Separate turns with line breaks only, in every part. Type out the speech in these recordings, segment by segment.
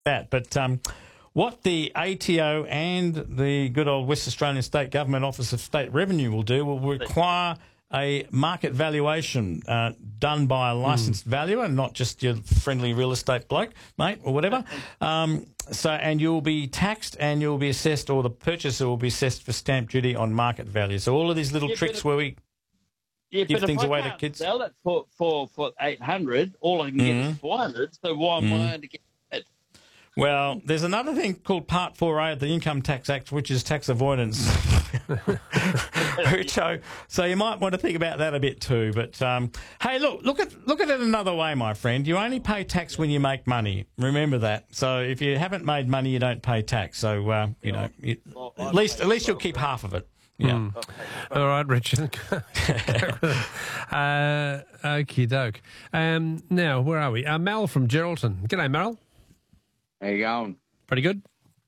that. But what the ATO and the good old West Australian State Government Office of State Revenue will do will require a market valuation done by a licensed valuer, not just your friendly real estate bloke, mate, or whatever. And you'll be taxed and you'll be assessed, or the purchaser will be assessed for stamp duty on market value. So all of these little tricks where we give things away to kids.
Sell it for 800. All I can get is 400. So why am I going to get it?
Well, there's another thing called Part 4A of the Income Tax Act, which is tax avoidance. So you might want to think about that a bit too. But hey, look at it another way, my friend. You only pay tax when you make money. Remember that. So if you haven't made money, you don't pay tax. So at least you'll keep half of it. Yeah.
All right, Richard. Okie doke. Now, where are we? Mel from Geraldton. G'day, Mel.
How you going?
Pretty good.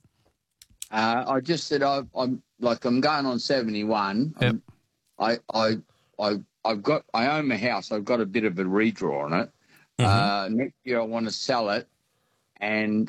I just said I'm going on 71.
Yep.
I own my house. I've got a bit of a redraw on it. Next year I want to sell it and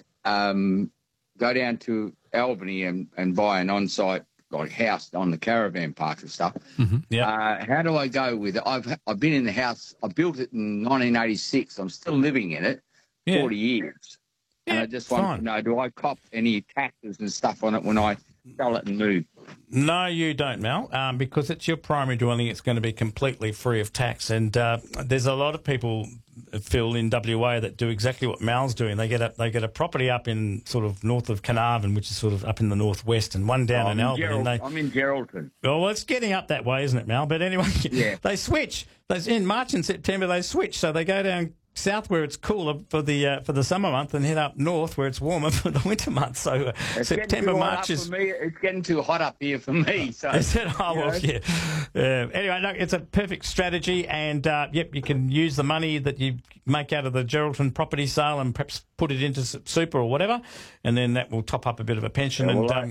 go down to Albany and buy an on-site house on the caravan park and stuff. How do I go with it? I've been in the house. I built it in 1986. I'm still living in it. 40 years. And I just want to know, do I cop any taxes and stuff on it when I sell it and move?
No, you don't, Mel, because it's your primary dwelling. It's going to be completely free of tax. And there's a lot of people, Phil, in WA that do exactly what Mel's doing. They get a property up in sort of north of Carnarvon, which is sort of up in the northwest, and one down in Albany.
I'm in Geraldton.
Well, it's getting up that way, isn't it, Mel? But anyway, they switch. In March and September, they switch. So they go down south where it's cooler for the summer month and head up north where it's warmer for the winter months. So September, March is...
It's getting too hot up here for me. So
Anyway, look, it's a perfect strategy, and you can use the money that you make out of the Geraldton property sale and perhaps put it into super or whatever, and then that will top up a bit of a pension.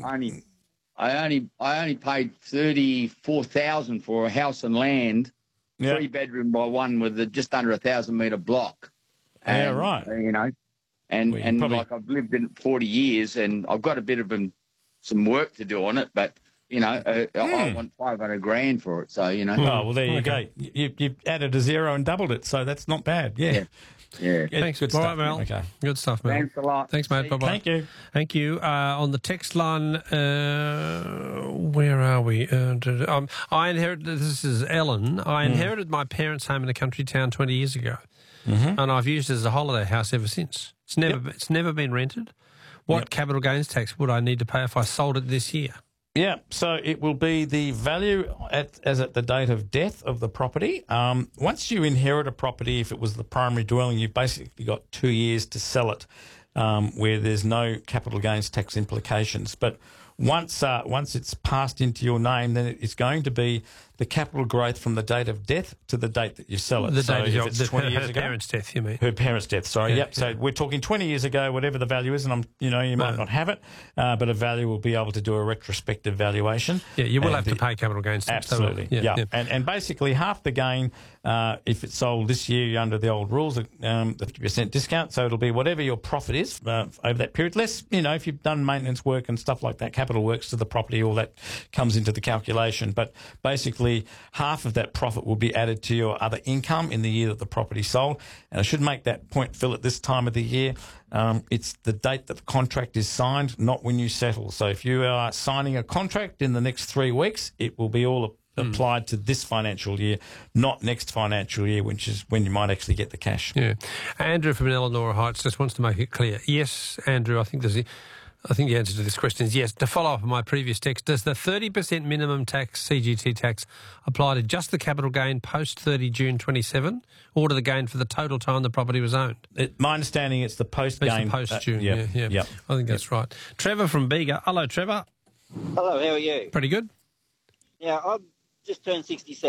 I only paid $34,000 for a house and land. 3-bedroom by one with just under 1,000-metre block.
And, right.
I've lived in it 40 years, and I've got a bit of some work to do on it, but I want $500,000 for it. So
Oh, well, there you go. You added a zero and doubled it, so that's not bad. Yeah.
Thanks.
Good
All
stuff.
right, Mel.
Okay.
Good stuff, Mel.
Thanks a lot.
Thanks, mate. Bye-bye.
Thank you.
Thank you. On the text line, where are we? I inherited, this is Ellen, I inherited my parents' home in a country town 20 years ago, and I've used it as a holiday house ever since. It's never been rented. What capital gains tax would I need to pay if I sold it this year?
Yeah, so it will be the value as at the date of death of the property. Once you inherit a property, if it was the primary dwelling, you've basically got 2 years to sell it, where there's no capital gains tax implications. But once it's passed into your name, then it's going to be the capital growth from the date of death to the date that you sell it.
The date of
it's 20 years
her
ago.
parents' death, you mean?
Her parents' death, sorry. Yep. So we're talking 20 years ago, whatever the value is, and you might not have it, but a value will be able to do a retrospective valuation.
Yeah, you will have to pay capital gains tax.
Absolutely. Yeah. And basically half the gain, if it's sold this year under the old rules, the 50% discount. So it'll be whatever your profit is over that period. Less, if you've done maintenance work and stuff like that, capital works to the property, all that comes into the calculation. But basically half of that profit will be added to your other income in the year that the property sold. And I should make that point, Phil, at this time of the year. It's the date that the contract is signed, not when you settle. So if you are signing a contract in the next 3 weeks, it will be all applied to this financial year, not next financial year, which is when you might actually get the cash.
Yeah. Andrew from Eleanor Heights just wants to make it clear. Yes, Andrew, I think the answer to this question is yes. To follow up on my previous text, does the 30% minimum tax, CGT tax, apply to just the capital gain post 30 June 27, or to the gain for the total time the property was owned?
My understanding it's the post-gain.
It's the post-June,
yeah.
I think that's right. Trevor from Bega. Hello, Trevor.
Hello, how are you?
Pretty good.
Yeah, I've just turned 67.